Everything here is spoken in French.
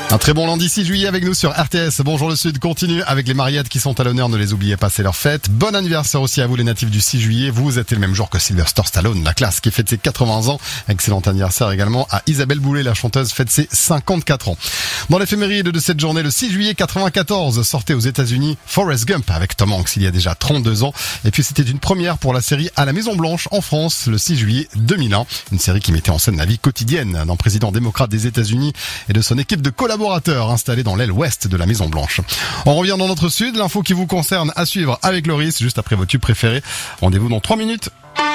Un très bon lundi 6 juillet avec nous sur RTS. Bonjour le Sud continue avec les Mariattes qui sont à l'honneur. Ne les oubliez pas, c'est leur fête. Bon anniversaire aussi à vous les natifs du 6 juillet. Vous êtes le même jour que Sylvester Stallone, la classe qui fête ses 80 ans. Excellent anniversaire également à Isabelle Boulay, la chanteuse, fête ses 54 ans. Dans l'éphéméride de cette journée, le 6 juillet 94, sortait aux États-Unis Forrest Gump avec Tom Hanks il y a déjà 32 ans. Et puis c'était une première pour la série À la Maison Blanche en France le 6 juillet 2001. Une série qui mettait en scène la vie quotidienne d'un président démocrate des États-Unis et de son équipe de collaborateurs installés dans l'aile ouest de la Maison Blanche. On revient dans notre sud, l'info qui vous concerne à suivre avec Loris, juste après vos tubes préférés. Rendez-vous dans 3 minutes.